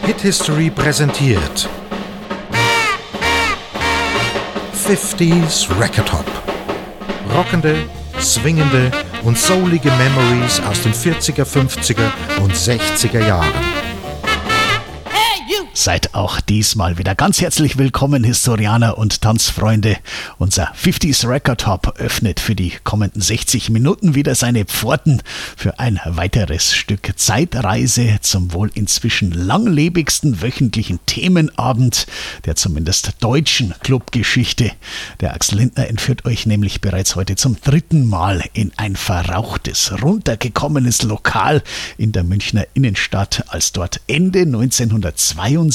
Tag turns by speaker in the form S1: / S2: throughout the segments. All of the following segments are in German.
S1: Hit History präsentiert 50s Record Hop. Rockende, swingende und soulige Memories aus den 40er, 50er und 60er Jahren.
S2: Seid auch diesmal wieder ganz herzlich willkommen, Historianer und Tanzfreunde. Unser 50s Record Hop öffnet für die kommenden 60 Minuten wieder seine Pforten für ein weiteres Stück Zeitreise zum wohl inzwischen langlebigsten wöchentlichen Themenabend der zumindest deutschen Clubgeschichte. Der Axel Lindner entführt euch nämlich bereits heute zum 3. Mal in ein verrauchtes, runtergekommenes Lokal in der Münchner Innenstadt, als dort Ende 1972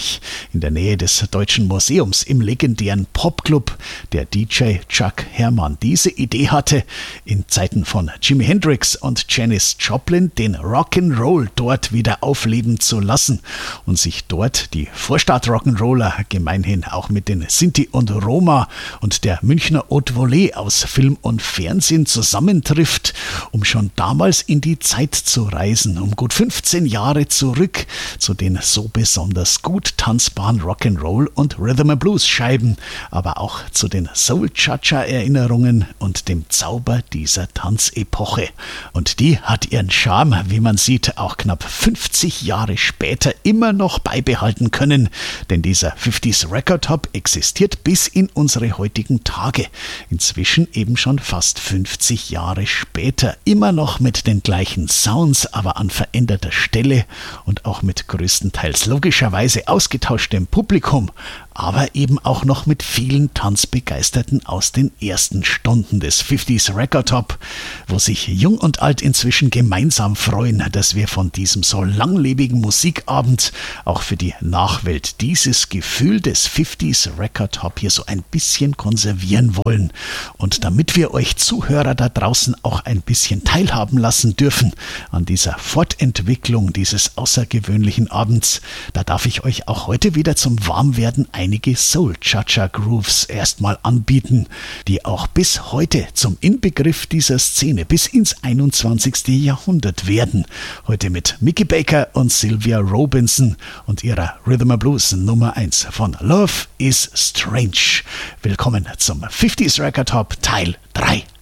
S2: in der Nähe des Deutschen Museums im legendären Popclub der DJ Chuck Herrmann diese Idee hatte, in Zeiten von Jimi Hendrix und Janis Joplin den Rock'n'Roll dort wieder aufleben zu lassen und sich dort die Vorstadt-Rock'n'Roller, gemeinhin auch mit den Sinti und Roma und der Münchner Haute Volée aus Film und Fernsehen zusammentrifft, um schon damals in die Zeit zu reisen, um gut 15 Jahre zurück zu den so besonders gut tanzbaren Rock'n'Roll und Rhythm and Blues Scheiben, aber auch zu den Soul-Cha-Cha-Erinnerungen und dem Zauber dieser Tanzepoche. Und die hat ihren Charme, wie man sieht, auch knapp 50 Jahre später immer noch beibehalten können, denn dieser 50s Record Hop existiert bis in unsere heutigen Tage. Inzwischen eben schon fast 50 Jahre später, immer noch mit den gleichen Sounds, aber an veränderter Stelle und auch mit größtenteils logischerweise ausgetauschtem Publikum, aber eben auch noch mit vielen Tanzbegeisterten aus den ersten Stunden des 50s Record Hop, wo sich Jung und Alt inzwischen gemeinsam freuen, dass wir von diesem so langlebigen Musikabend auch für die Nachwelt dieses Gefühl des 50s Record Hop hier so ein bisschen konservieren wollen. Und damit wir euch Zuhörer da draußen auch ein bisschen teilhaben lassen dürfen an dieser Fortentwicklung dieses außergewöhnlichen Abends, da darf ich euch auch heute wieder zum Warmwerden einige Soul-Cha-Cha-Grooves erstmal anbieten, die auch bis heute zum Inbegriff dieser Szene bis ins 21. Jahrhundert werden. Heute mit Mickey Baker und Sylvia Robinson und ihrer Rhythm and Blues Nummer 1 von Love is Strange. Willkommen zum 50s Record Hop Teil 3.